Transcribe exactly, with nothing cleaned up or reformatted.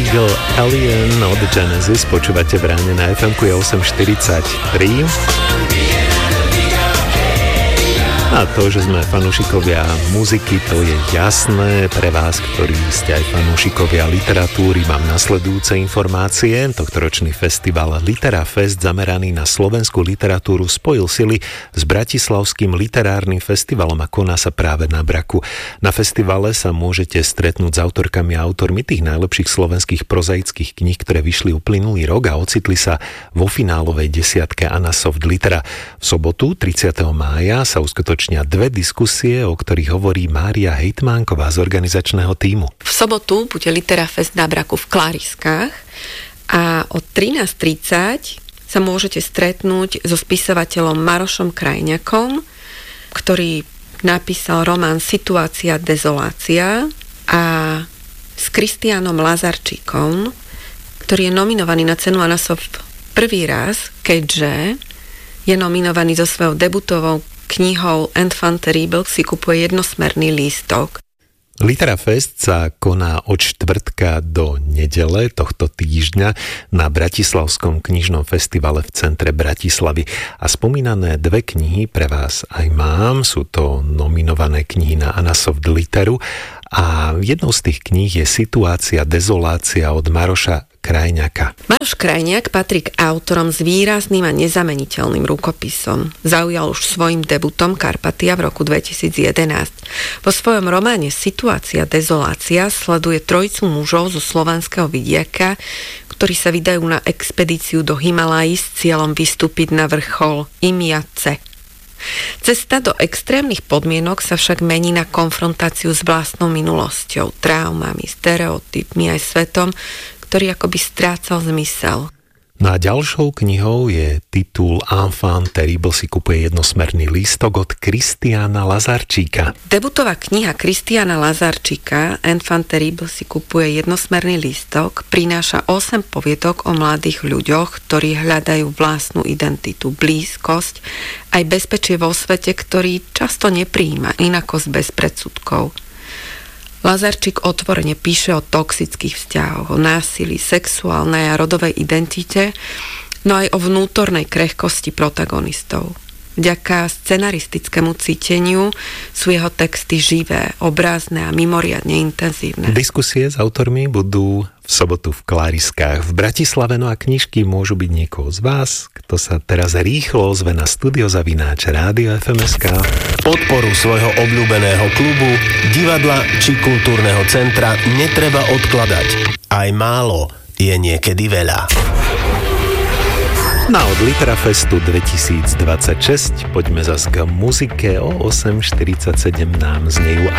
single Alien od Genesis. Počúvate v ráne na ef emku je osem štyridsaťtri. A to, že sme fanúšikovia muziky, to je jasné. Pre vás, ktorí ste aj fanúšikovia literatúry, mám nasledujúce informácie. Tohtoročný festival Literafest, zameraný na slovenskú literatúru, spojil sily s Bratislavským literárnym festivalom a koná sa práve na Braku. Na festivale sa môžete stretnúť s autorkami a autormi tých najlepších slovenských prozaických kníh, ktoré vyšli uplynulý rok a ocitli sa vo finálovej desiatke Anna Soft Litera. V sobotu tridsiateho mája sa uskutoční dve diskusie, o ktorých hovorí Mária Hejtmánková z organizačného tímu. V sobotu bude Literafest na Braku v Kláriskách a od trinásť tridsať sa môžete stretnúť so spisovateľom Marošom Krajňakom, ktorý napísal román Situácia, dezolácia, a s Kristiánom Lazarčíkom, ktorý je nominovaný na cenu Anna Soft prvý raz, keďže je nominovaný so svojou debutovou knihou Enfant terrible, si kupuje jednosmerný lístok. Literafest sa koná od štvrtka do nedele tohto týždňa na Bratislavskom knižnom festivale v centre Bratislavy. A spomínané dve knihy pre vás aj mám. Sú to nominované knihy na Anna Soft Literu a jednou z tých kníh je Situácia, dezolácia od Maroša Krajňaka. Maroš Krajňak patrí k autorom s výrazným a nezameniteľným rukopisom. Zaujal už svojim debutom Karpatia v roku dvetisíc jedenásť. Vo svojom románe Situácia, dezolácia sleduje trojicu mužov zo slovanského vidiaka, ktorí sa vydajú na expedíciu do Himalají s cieľom vystúpiť na vrchol Imiace. Cesta do extrémnych podmienok sa však mení na konfrontáciu s vlastnou minulosťou, traumami, stereotypmi aj svetom, ktorý akoby strácal zmysel. No a ďalšou knihou je titul Enfant terrible, si kupuje jednosmerný lístok od Kristiána Lazarčíka. Debutová kniha Kristiána Lazarčíka Enfant terrible, si kupuje jednosmerný lístok prináša osem poviedok o mladých ľuďoch, ktorí hľadajú vlastnú identitu, blízkosť, aj bezpečie vo svete, ktorý často neprijíma inakosť bez predsudkov. Lazarčík otvorene píše o toxických vzťahoch, o násilí, sexuálnej a rodovej identite, no aj o vnútornej krehkosti protagonistov. Vďaka scenaristickému cíteniu sú jeho texty živé, obrazné a mimoriadne intenzívne. Diskusie s autormi budú v sobotu v Kláriskách v Bratislave, no a knižky môžu byť niekoho z vás, kto sa teraz rýchlo ozve na studiozavináč Rádio ef em es ká. Podporu svojho obľúbeného klubu, divadla či kultúrneho centra netreba odkladať. Aj málo je niekedy veľa. No od Literafestu dvetisícdvadsaťšesť poďme zas k muzike. O osem štyridsaťsedem nám znejú